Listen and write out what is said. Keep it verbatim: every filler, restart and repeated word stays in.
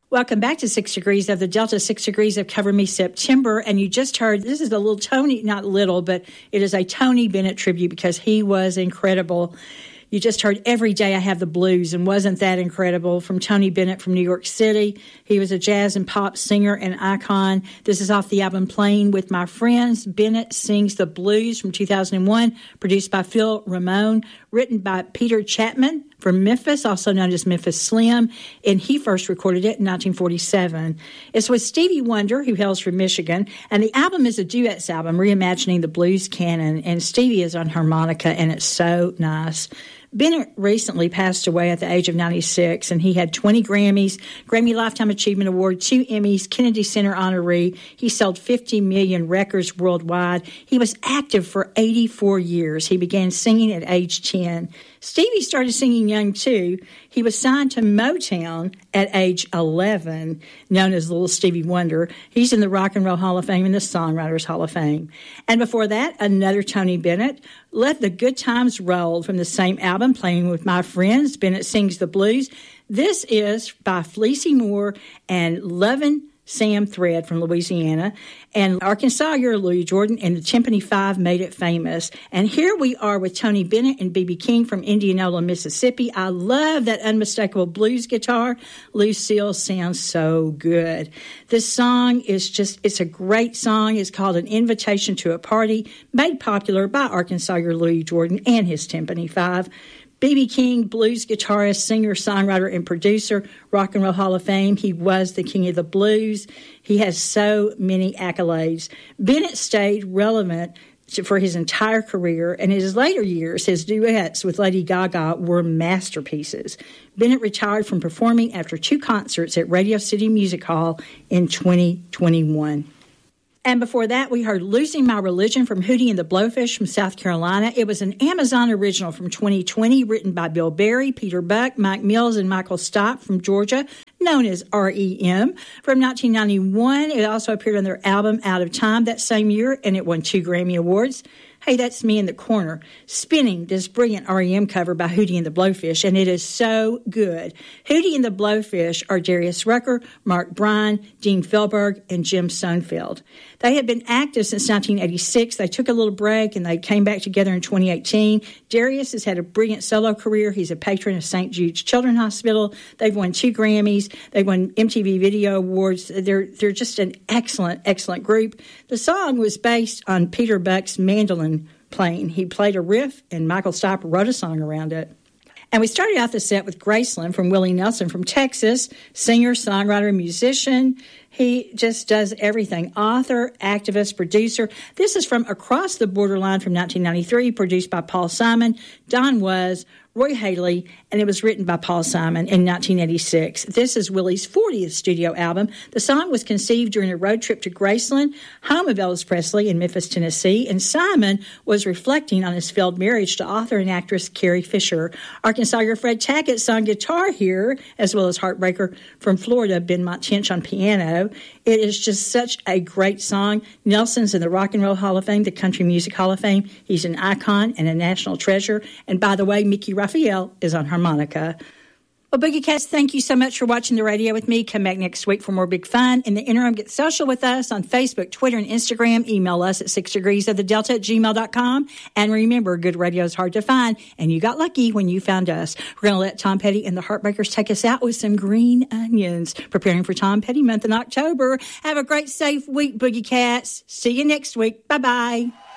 Welcome back to Six Degrees of the Delta, Six Degrees of Cover Me September. And you just heard, this is a little Tony, not little, but it is a Tony Bennett tribute because he was incredible. You just heard Every Day I Have the Blues, and wasn't that incredible, from Tony Bennett from New York City. He was a jazz and pop singer and icon. This is off the album Playing With My Friends. Bennett Sings the Blues from two thousand one, produced by Phil Ramone, written by Peter Chapman from Memphis, also known as Memphis Slim, and he first recorded it in nineteen forty-seven. It's with Stevie Wonder, who hails from Michigan, and the album is a duets album reimagining the blues canon, and Stevie is on harmonica, and it's so nice. Bennett recently passed away at the age of ninety-six, and he had twenty Grammys, Grammy Lifetime Achievement Award, two Emmys, Kennedy Center honoree. He sold fifty million records worldwide. He was active for eighty-four years. He began singing at age ten. Stevie started singing young, too. He was signed to Motown at age eleven, known as Little Stevie Wonder. He's in the Rock and Roll Hall of Fame and the Songwriters Hall of Fame. And before that, another Tony Bennett, Let the Good Times Roll, from the same album, Playing With My Friends. Bennett Sings the Blues. This is by Fleecy Moore and Lovin' Sam Thread from Louisiana, and Arkansas, you're Louis Jordan, and the Timpani Five made it famous. And here we are with Tony Bennett and B B King from Indianola, Mississippi. I love that unmistakable blues guitar. Lucille sounds so good. This song is just, it's a great song. It's called An Invitation to a Party, made popular by Arkansas, you're Louis Jordan and his Timpani Five. B B King, blues guitarist, singer, songwriter, and producer, Rock and Roll Hall of Fame. He was the king of the blues. He has so many accolades. Bennett stayed relevant for his entire career, and in his later years, his duets with Lady Gaga were masterpieces. Bennett retired from performing after two concerts at Radio City Music Hall in twenty twenty-one. And before that, we heard Losing My Religion from Hootie and the Blowfish from South Carolina. It was an Amazon original from twenty twenty, written by Bill Berry, Peter Buck, Mike Mills, and Michael Stock from Georgia, known as R E M. From nineteen ninety-one, it also appeared on their album Out of Time that same year, and it won two Grammy Awards. Hey, that's me in the corner, spinning this brilliant R E M cover by Hootie and the Blowfish, and it is so good. Hootie and the Blowfish are Darius Rucker, Mark Bryan, Dean Felberg, and Jim Sonfeld. They had been active since nineteen eighty-six. They took a little break, and they came back together in twenty eighteen. Darius has had a brilliant solo career. He's a patron of Saint Jude's Children's Hospital. They've won two Grammys. They won M T V Video Awards. They're, they're just an excellent, excellent group. The song was based on Peter Buck's mandolin playing. He played a riff, and Michael Stipe wrote a song around it. And we started out the set with Graceland from Willie Nelson from Texas, singer, songwriter, musician. He just does everything. Author, activist, producer. This is from Across the Borderline from nineteen ninety-three, produced by Paul Simon, Don Was, Roy Haley, and it was written by Paul Simon in nineteen eighty-six. This is Willie's fortieth studio album. The song was conceived during a road trip to Graceland, home of Elvis Presley in Memphis, Tennessee, and Simon was reflecting on his failed marriage to author and actress Carrie Fisher. Arkansas, your Fred Tackett's on guitar here, as well as Heartbreaker from Florida, Ben Montench on piano. It is just such a great song. Nelson's in the Rock and Roll Hall of Fame, the Country Music Hall of Fame. He's an icon and a national treasure. And by the way, Mickey Raphael is on harmonica. Well, Boogie Cats, thank you so much for watching the radio with me. Come back next week for more big fun. In the interim, get social with us on Facebook, Twitter, and Instagram. Email us at six degrees of the delta at gmail dot com. And remember, good radio is hard to find, and you got lucky when you found us. We're going to let Tom Petty and the Heartbreakers take us out with some Green Onions, preparing for Tom Petty month in October. Have a great, safe week, Boogie Cats. See you next week. Bye-bye.